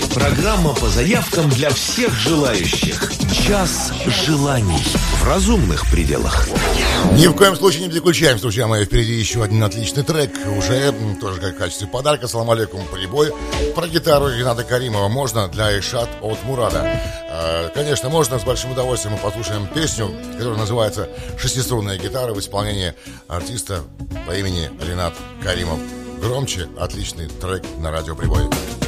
Программа по заявкам для всех желающих. Час желаний в разумных пределах. Ни в коем случае не переключаемся, друзья мои. Впереди еще один отличный трек. Уже тоже как в качестве подарка. Салам алейкум, прибой. Про гитару Рената Каримова. Можно для Ишат от Мурада. Конечно, можно. С большим удовольствием мы послушаем песню, которая называется «Шестиструнная гитара» в исполнении артиста по имени Ренат Каримов. Громче, отличный трек на радио Прибой.